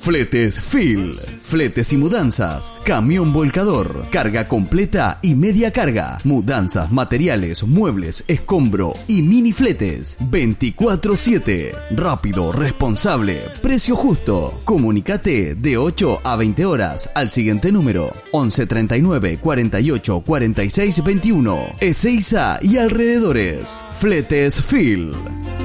Fletes Phil. Fletes y mudanzas. Camión volcador. Carga completa y media carga. Mudanzas, materiales, muebles, escombro y mini fletes. 24/7. Rápido, responsable, precio justo. Comunicate de 8 a 20 horas al siguiente número: 11 39 48 46 21. Ezeiza y alrededores. Fletes Phil.